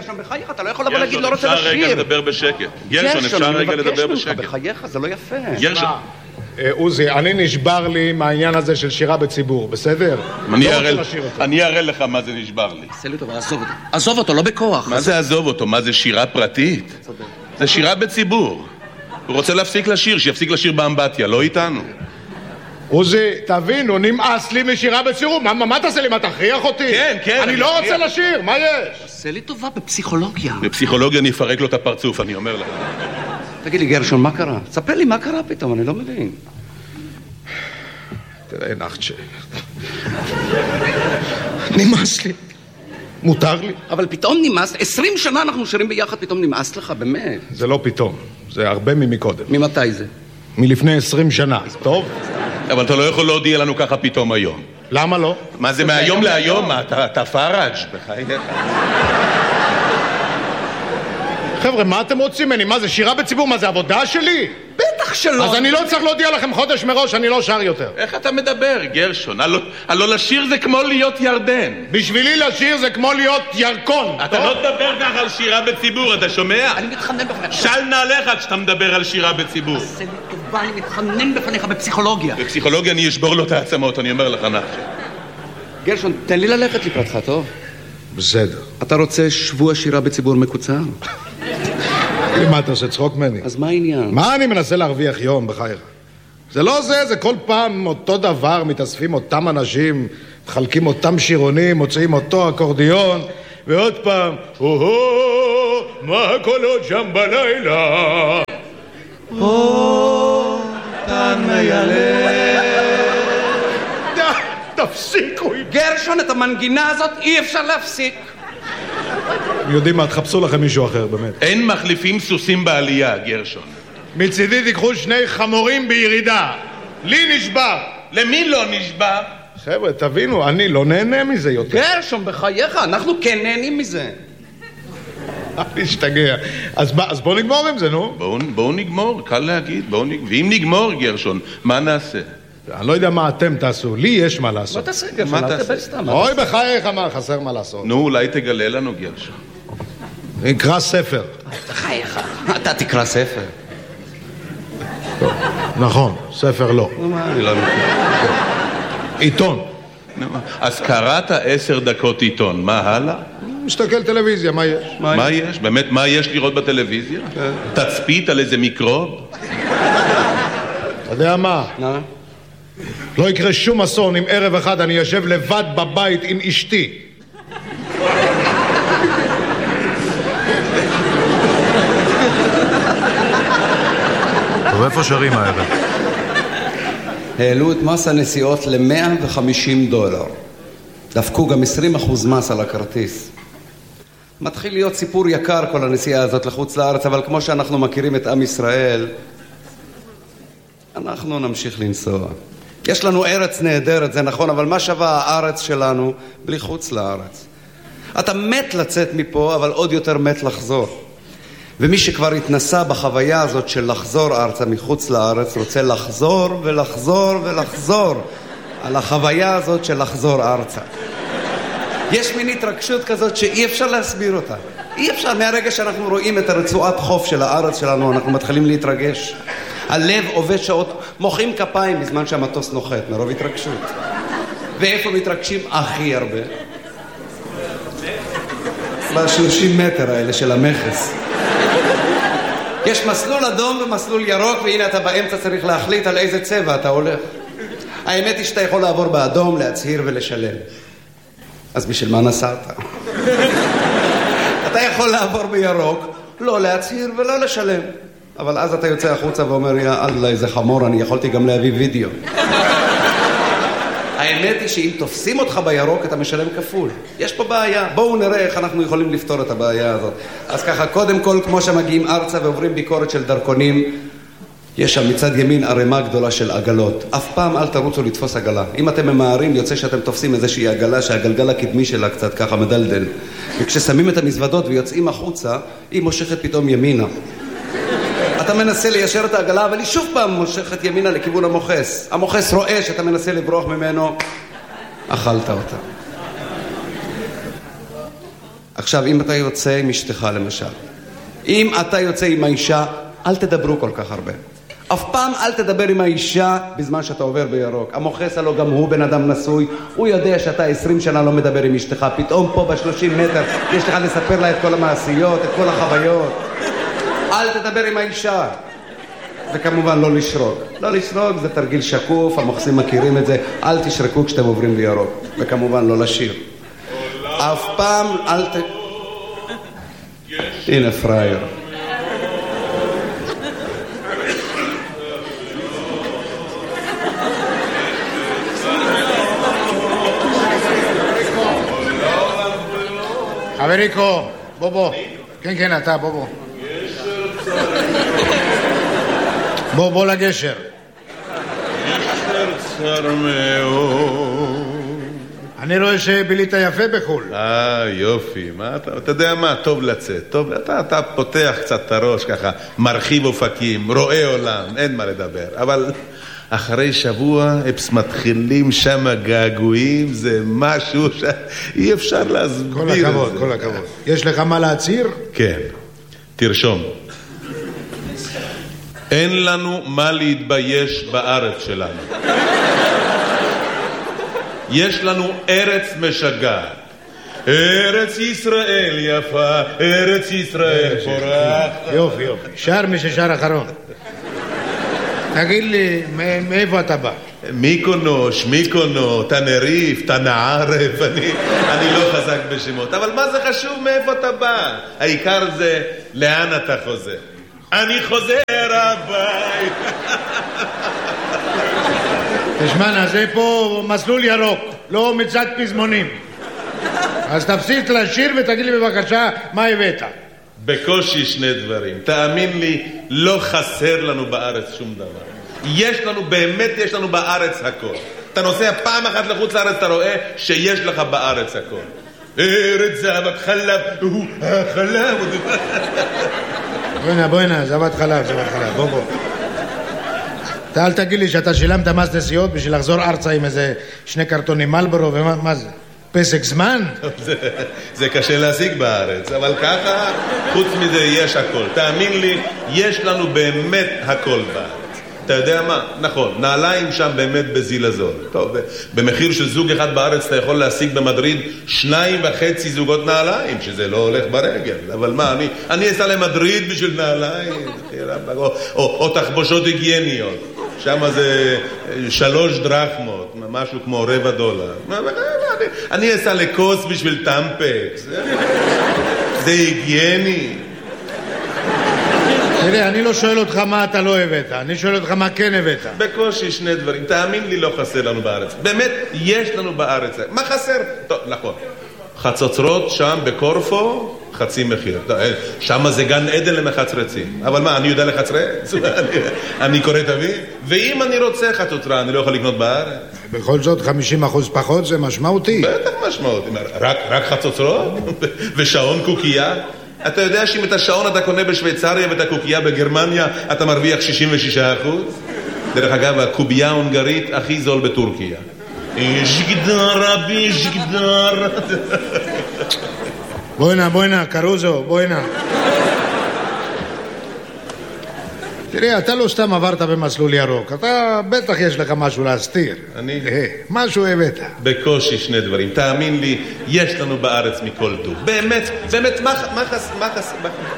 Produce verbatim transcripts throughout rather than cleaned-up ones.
גרשון, בחייך, אתה לא יכול לבוא להגיד, לא רוצה לשיר. גרשון, אפשר רגע לדבר בשקט. גרשון, אפשר רגע לדבר בשקט. בחייך, זה לא יפה. גרשון. עוזי, אני נשבר לי מהעניין הזה של שירה בציבור, בסדר? אני אראה לך מה זה נשבר לי. עשה לי טוב, עזוב אותו. עזוב אותו, לא בכוח. מה זה עזוב אותו? מה זה שירה פרטית? זה שירה בציבור. הוא רוצה להפסיק לשיר, שיפסיק לשיר באמבטיה, לא איתנו. עוזי, תבינו, נמאס לי משירה בציבור. מה, מה תעשה לי? מה, תכריח אותי? כן, כן. אני לא רוצה לשיר, מה יש? עשה לי טובה בפסיכולוגיה. בפסיכולוגיה אני אפרק לו את הפרצוף, אני אומר לך. תגיד לי, גרשון, מה קרה? ספר לי מה קרה פתאום, אני לא מבין. תראה, נחצ'ה. נמאס לי. מותר לי. אבל פתאום נמאס, עשרים שנה אנחנו שרים ביחד, פתאום נמאס לך, באמת. זה לא פתאום, זה הרבה ממקודם. ממתי זה? מלפני עשרים שנה, טוב? אבל אתה לא יכול להודיע לנו ככה פתאום היום. למה לא? מה זה מהיום להיום? מה, אתה פארג' בחייך? חבר'ה, מה אתם רוצים ממני? מה זה, שירה בציבור? מה זה, עבודה שלי? בטח שלא. אז אני לא צריך להודיע לכם חודש מראש, אני לא שר יותר. איך אתה מדבר, גרשון? הלא, הלא לשיר זה כמו להיות ירדן. בשבילי לשיר זה כמו להיות ירקון. אתה לא תדבר ככה על שירה בציבור, אתה שומע? אני מתחנן בפניך. של נעליך כשאתה מדבר על שירה בציבור. עשה לי טובה, אני מתחנן בפניך בפסיכולוגיה. בפסיכולוגיה אני אשבור לו את העצמות, אני אומר לך נחש. גרשון, תן לי ללכת לקראתך, טוב? בסדר. אתה רוצה שבוע שירה בציבור מקוצר? מה אתה עושה צחוק ממני? אז מה העניין? מה אני מנסה להרוויח יום בחייך? זה לא זה, זה כל פעם אותו דבר, מתאספים אותם אנשים, מחלקים אותם שירונים, מוצאים אותו אקורדיון, ועוד פעם, או-הו, מה הקולות שם בלילה? או, תן מיילד. די, תפסיקו. גרשון, את המנגינה הזאת אי אפשר להפסיק. יודעים מה, תחפשו לכם מישהו אחר, באמת. אין מחליפים סוסים בעלייה, גרשון. מצידי תיקחו שני חמורים בירידה. לי נשבר. למי לא נשבר? חבר'ה, תבינו, אני לא נהנה מזה יותר. גרשון, בחייך, אנחנו כן נהנים מזה. אני אשתגע. אז, אז בואו נגמור עם זה, נו. בואו בוא נגמור, קל להגיד. בוא נג... ואם נגמור, גרשון, מה נעשה? אני לא יודע מה אתם תעשו, לי יש מה לעשות. מה תעשה, גרשון? אל תבל סתם. אוי, בחייך, מה, חסר מה לעשות. נו, אולי תגלה לנו, גרשון. נקרא ספר. בחייך, אתה תקרא ספר. נכון, ספר לא. אני לא מכיר. עיתון. אז קראת עשר דקות עיתון, מה הלאה? מסתכל טלוויזיה, מה יש? מה יש? באמת, מה יש לראות בטלוויזיה? תצפית על איזה מיקרוב? אתה יודע מה? לא יקרה שום אסון אם ערב אחד אני יושב לבד בבית עם אשתי. טוב, איפה שרים הערב? העלו את מס הנסיעות ל-מאה וחמישים דולר. דפקו גם עשרים אחוז מס על הכרטיס. מתחיל להיות סיפור יקר כל הנסיעה הזאת לחוץ לארץ, אבל כמו שאנחנו מכירים את עם ישראל, אנחנו נמשיך לנסוע. יש לנו ארץ נהדרת, זה נכון, אבל מה שווה הארץ שלנו בלי חוץ לארץ? אתה מת לצאת מפה, אבל עוד יותר מת לחזור. ומי שכבר התנסה בחוויה הזאת של לחזור ארצה מחוץ לארץ, רוצה לחזור ולחזור ולחזור על החוויה הזאת של לחזור ארצה. יש מין התרגשות כזאת שאי אפשר להסביר אותה. אי אפשר, מהרגע שאנחנו רואים את הרצועת חוף של הארץ שלנו, אנחנו מתחילים להתרגש. הלב עובד שעות, מוחאים כפיים בזמן שהמטוס נוחת, מרוב התרגשות. ואיפה מתרגשים הכי הרבה? ב-שלושים מטר האלה של המכס. יש מסלול אדום ומסלול ירוק, והנה אתה באמצע צריך להחליט על איזה צבע אתה הולך. האמת היא שאתה יכול לעבור באדום, להצהיר ולשלם. אז בשביל מה נסעת? אתה יכול לעבור בירוק, לא להצהיר ולא לשלם. אבל אז אתה יוצא החוצה ואומר, יא אללה, איזה חמור, אני יכולתי גם להביא וידאו. האמת היא שאם תופסים אותך בירוק, אתה משלם כפול. יש פה בעיה. בואו נראה איך אנחנו יכולים לפתור את הבעיה הזאת. אז ככה, קודם כל, כמו שמגיעים ארצה ועוברים ביקורת של דרכונים, יש שם מצד ימין ערימה גדולה של עגלות. אף פעם אל תרוצו לתפוס עגלה. אם אתם ממהרים, יוצא שאתם תופסים איזושהי עגלה שהגלגל הקדמי שלה קצת ככה מדלדל. וכששמים את המזוודות ויוצאים החוצה, היא מושכת פתאום ימינה. אתה מנסה ליישר את העגלה, אבל היא שוב פעם מושכת ימינה לכיוון המוחס. המוחס רואה שאתה מנסה לברוח ממנו, אכלת אותה. עכשיו, אם אתה יוצא עם אשתך למשל, אם אתה יוצא עם האישה, אל תדברו כל כך הרבה. אף פעם אל תדבר עם האישה בזמן שאתה עובר בירוק. המוחס הלא גם הוא בן אדם נשוי, הוא יודע שאתה עשרים שנה לא מדבר עם אשתך, פתאום פה בשלושים מטר יש לך לספר לה את כל המעשיות, את כל החוויות. אל תדבר עם האישה. וכמובן לא לשרוק. לא לשרוק זה תרגיל שקוף, המוחסים מכירים את זה. אל תשרקו כשאתם עוברים בירוק. וכמובן לא לשיר. אף פעם אל ת... הנה פרייר. חבריקו, בוא בוא. כן, כן, אתה, בוא בוא. בוא, בוא לגשר. גשר צר מאוד. אני רואה שבילית יפה בחול. אה, יופי. מה אתה, אתה יודע מה? טוב לצאת. טוב, אתה, אתה פותח קצת את הראש ככה, מרחיב אופקים, רואה עולם, אין מה לדבר. אבל אחרי שבוע, אפס מתחילים שם געגועים, זה משהו שאי אפשר להסביר. כל הכבוד, כל הכבוד. יש לך מה להצהיר? כן. תרשום. אין לנו מה להתבייש בארץ שלנו. יש לנו ארץ משגעת. ארץ ישראל יפה, ארץ ישראל פורחת. יופי, יופי. שר מי ששר אחרון. תגיד לי, מאיפה אתה בא? מיקונוש, מיקונו, תנריף, תנערף, אני, אני לא חזק בשמות. אבל מה זה חשוב מאיפה אתה בא? העיקר זה לאן אתה חוזר. אני חוזר הבית. תשמע, זה פה מסלול ירוק, לא מצד פזמונים. אז תפסיק לשיר ותגיד לי בבקשה מה הבאת. בקושי שני דברים. תאמין לי, לא חסר לנו בארץ שום דבר. יש לנו, באמת יש לנו בארץ הכל. אתה נוסע פעם אחת לחוץ לארץ, אתה רואה שיש לך בארץ הכל. ארץ זבת חלב, הוא החלב. בוא'נה, בוא'נה, זבת חלב, זבת חלב, בוא בוא. אתה אל תגיד לי שאתה שילמת מס נסיעות בשביל לחזור ארצה עם איזה שני קרטונים מלבורו, ומה מה זה? פסק זמן? זה, זה קשה להשיג בארץ, אבל ככה, חוץ מזה יש הכל. תאמין לי, יש לנו באמת הכל בארץ. אתה יודע מה? נכון, נעליים שם באמת בזיל הזול. טוב, במחיר של זוג אחד בארץ אתה יכול להשיג במדריד שניים וחצי זוגות נעליים, שזה לא הולך ברגל. אבל מה, אני, אני אסע למדריד בשביל נעליים, או, או, או תחבושות היגייניות. שם זה שלוש דרחמות, משהו כמו רבע דולר. אני, אני אסע לקוס בשביל טמפקס. זה היגייני. תראה, אני לא שואל אותך מה אתה לא הבאת, אני שואל אותך מה כן הבאת. בקושי שני דברים, תאמין לי, לא חסר לנו בארץ. באמת, יש לנו בארץ. מה חסר? טוב, נכון. חצוצרות שם בקורפו, חצי מחיר. שם זה גן עדן למחצרצים. אבל מה, אני יודע לחצרץ? אני קורא תביא? ואם אני רוצה חצוצרה, אני לא יכול לקנות בארץ? בכל זאת חמישים אחוז פחות זה משמעותי. בטח משמעותי. רק, רק חצוצרות? ושעון קוקייה? אתה יודע שאם את השעון אתה קונה בשוויצריה ואת הקוקייה בגרמניה, אתה מרוויח שישים ושישה אחוז? דרך אגב, הקובייה ההונגרית הכי זול בטורקיה. ז'גדר, רבי, ז'גדר. בואינה, בואינה, קרוזו, בואינה. תראה, אתה לא סתם עברת במסלול ירוק, אתה בטח יש לך משהו להסתיר. אני? משהו הבאת. בקושי שני דברים, תאמין לי, יש לנו בארץ מכל טוב. באמת, באמת, מה חס... מה חס...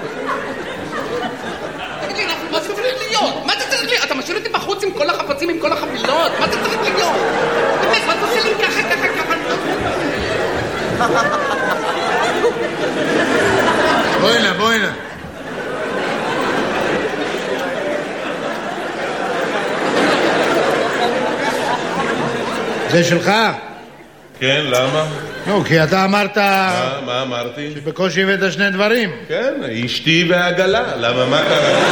תגיד לי, מה זה צריך להיות? מה זה צריך להיות? אתה משאיר אותי בחוץ עם כל החפצים, עם כל החבילות? מה זה צריך להיות? באמת, מה אתה עושה לי ככה, ככה, ככה? בואינה, בואינה. זה שלך? כן, למה? נו, כי אתה אמרת... מה, מה אמרתי? שבקושי הבאת שני דברים. כן, אשתי והעגלה. למה, מה קרה?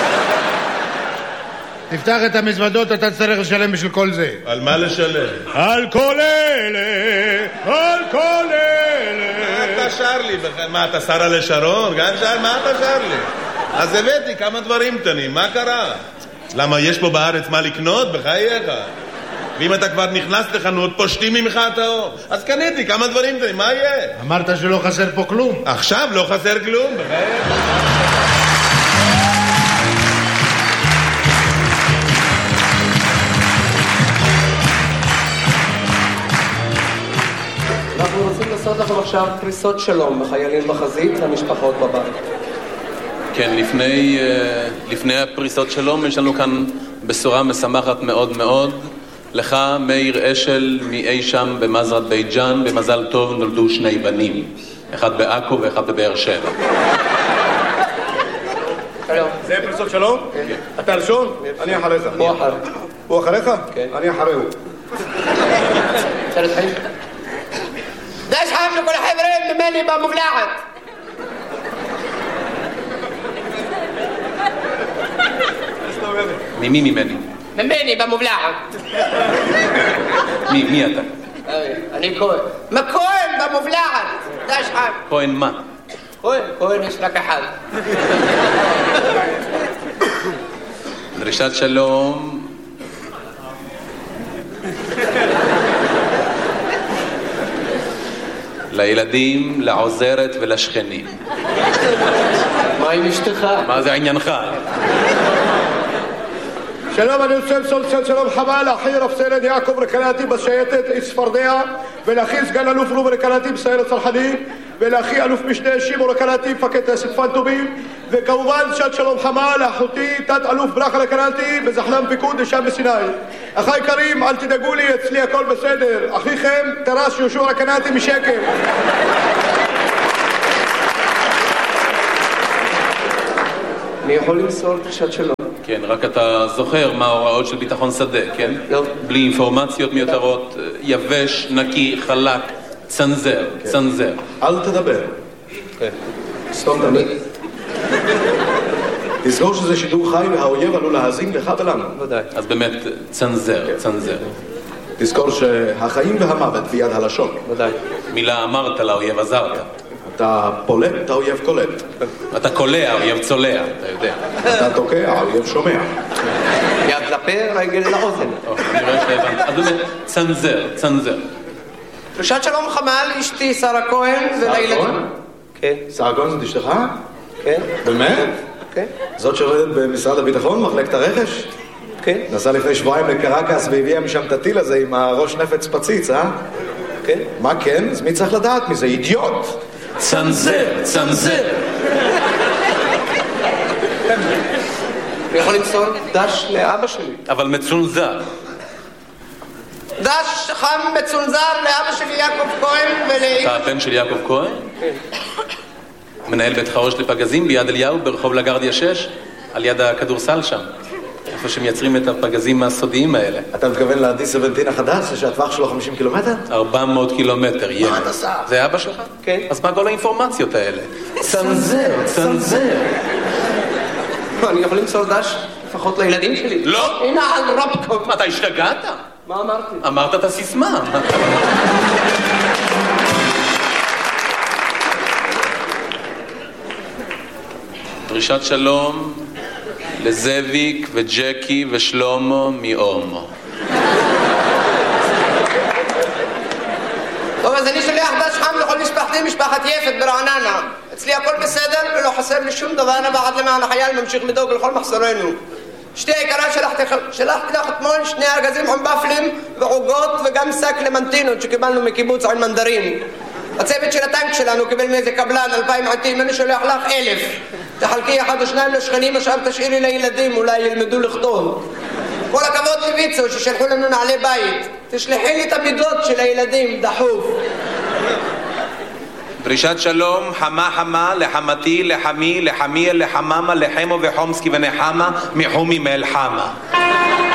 תפתח את המזוודות, אתה צריך לשלם בשביל כל זה. על מה לשלם? על כל אלה, על כל אלה. מה אתה שר לי? מה, אתה שרה לשרון? גם שר, מה אתה שר לי? אז הבאתי כמה דברים קטנים, מה קרה? למה, יש פה בארץ מה לקנות? בחייך. ואם אתה כבר נכנס לחנות, פושטים ממך את האור. אז קניתי כמה דברים, מה יהיה? אמרת שלא חסר פה כלום. עכשיו לא חסר כלום, בחייך. אנחנו רוצים לעשות לכם עכשיו פריסות שלום לחיילים בחזית למשפחות בבית. כן, לפני, לפני הפריסות שלום יש לנו כאן בשורה משמחת מאוד מאוד. לך, מאיר אשל, מאי שם במזרת בית ג'אן, במזל טוב נולדו שני בנים. אחד בעכו ואחד בבאר שבע. שלום. זה פריסות שלום? כן. אתה ראשון? אני אחריך. הוא אחר. הוא אחריך? כן. אני אחריהו. אפשר להתחיל? דש חם לכל החברים ממני במובלעת. ממי ממני? ממני במובלעת. מי, מי אתה? אני כהן. מה כהן במובלעת? דש חם. כהן מה? כהן, כהן יש רק אחד. דרישת שלום. לילדים, לעוזרת ולשכנים. מה עם אשתך? מה זה עניינך? שלום, אני רוצה למסור שלום חמה לאחי רב סרן יעקב רקנאטי בשייטת צפרדע, ולאחי סגן אלוף רובי רקנאטי בסיירת צנחנים, ולאחי אלוף משנה שמעון רקנאטי מפקד טייסת פנטומים, וכמובן שעת שלום חמה לאחותי תת אלוף ברכה רקנאטי בזחל"ם פיקוד לשם בסיני. אחי קרים, אל תדאגו לי, אצלי הכל בסדר. אחיכם טרס יהושע רקנאטי משקם. אני יכול למסור דרישת שלום. כן, רק אתה זוכר מה ההוראות של ביטחון שדה, כן? לא. בלי אינפורמציות מיותרות, יבש, נקי, חלק, צנזר, צנזר. אל תדבר. סתום תמיד. תזכור שזה שידור חי והאויב עלול להאזין לך ולנו. ודאי. אז באמת, צנזר, צנזר. תזכור שהחיים והמוות ביד הלשון. ודאי. מילה אמרת לאויב עזרת. אתה פולט, האויב קולט. אתה קולע, האויב צולע, אתה יודע. אתה תוקע, האויב שומע. יד לפה, רגל לאוזן. או, אני רואה שהבנת. אז באמת, צנזר, צנזר. דרישת שלום חמה לאשתי שרה כהן ולילדים. כן. שרה כהן זאת אשתך? כן. באמת? כן. זאת שעובדת במשרד הביטחון, מחלקת הרכש? כן. נסעה לפני שבועיים לקרקס והביאה משם את הטיל הזה עם הראש נפץ פציץ, אה? כן. מה כן? אז מי צריך לדעת מזה? אידיוט! צנזר, צנזר. אני יכול למסור דש לאבא שלי. אבל מצונזר. דש חם מצונזר לאבא שלי יעקב כהן ולאמא. אתה הבן של יעקב כהן? כן. מנהל בית חרוש לפגזים ביד אליהו ברחוב לגרדיה שש, על יד הכדורסל שם. איפה שמייצרים את הפגזים הסודיים האלה. אתה מתכוון ל-די שבע עשרה החדש, שהטווח שלו חמישים קילומטר? ארבע מאות קילומטר, ילד. מה אתה עושה? זה אבא שלך? כן. אז מה כל האינפורמציות האלה? צנזר, צנזר. אני יכול למסור דש לפחות לילדים שלי. לא. הנה על רבקוב. מה, אתה השתגעת? מה אמרתי? אמרת את הסיסמה. דרישת שלום לזאביק וג'קי ושלומו מאומו. טוב, אז אני שולח דש חם לכל משפחתי, משפחת יפת ברעננה. אצלי הכל בסדר ולא חסר לי שום דבר, ועד למען החייל ממשיך לדאוג לכל מחסורנו. אשתי היקרה, שלחתי, שלחתי לך אתמול שני ארגזים עם בפלים ועוגות וגם שק למנטינות שקיבלנו מקיבוץ עין מנדרים. הצוות של הטנק שלנו קיבל מאיזה קבלן אלפיים עטים, אני שולח לך אלף. תחלקי אחד או שניים לשכנים, עכשיו תשאירי לילדים, אולי ילמדו לכתוב. כל הכבוד לויצו ששלחו לנו נעלי בית. תשלחי לי את המידות של הילדים, דחוף. דרישת שלום חמה חמה לחמתי, לחמי, לחמי, לחממה, לחמו וחומסקי ונחמה מחומי מאל חמה.